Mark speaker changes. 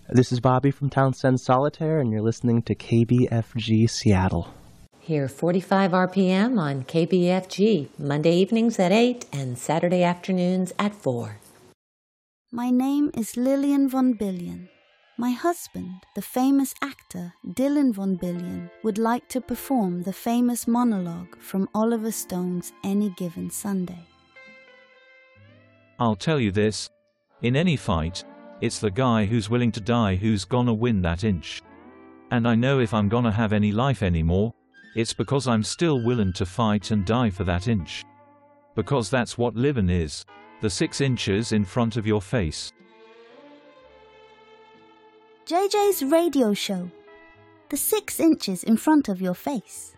Speaker 1: This is Bobby from Townsend Solitaire, and you're listening to KBFG Seattle.
Speaker 2: Here, 45 RPM on KBFG, Monday evenings at 8 and Saturday afternoons at 4.
Speaker 3: My name is Lillian von Billion. My husband, the famous actor Dylan von Billion, would like to perform the famous monologue from Oliver Stone's Any Given Sunday.
Speaker 4: I'll tell you this. In any fight, it's the guy who's willing to die who's gonna win that inch. And I know if I'm gonna have any life anymore, it's because I'm still willing to fight and die for that inch. Because that's what living is. The 6 inches in front of your face.
Speaker 3: JJ's radio show. The 6 inches in front of your face.